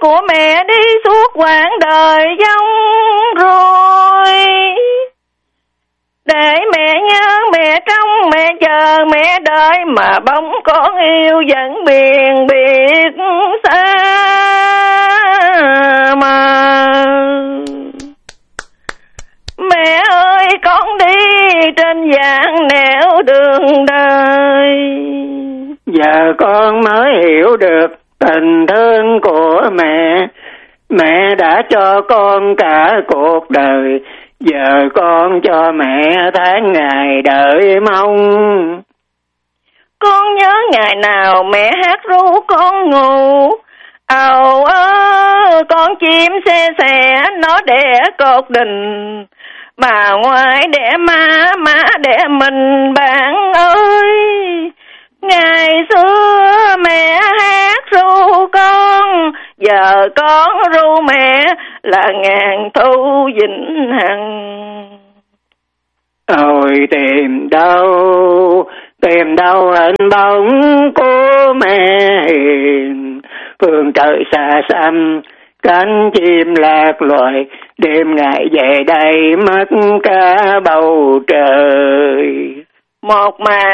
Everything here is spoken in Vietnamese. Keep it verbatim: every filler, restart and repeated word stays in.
của mẹ đi suốt quãng đời dông rồi. Để mẹ nhớ, mẹ trông, mẹ chờ, mẹ đợi, mà bóng con yêu vẫn biền biệt xa mà. Mẹ ơi con đi trên vạn nẻo đường đời. Giờ con mới hiểu được tình thương của mẹ. Mẹ đã cho con cả cuộc đời, giờ con cho mẹ tháng ngày đợi mong. Con nhớ ngày nào mẹ hát ru con ngủ, ào ơ con chim xe xẻ nó đẻ cột đình. Bà ngoại đẻ má, má đẻ mình bạn ơi. Ngày xưa mẹ hát ru con, giờ con ru mẹ là ngàn thu vĩnh hằng. Ôi tìm đâu, tìm đâu hình bóng của mẹ hiền. Phương trời xa xăm, cánh chim lạc loài, đêm ngày về đây mất cả bầu trời. Một mà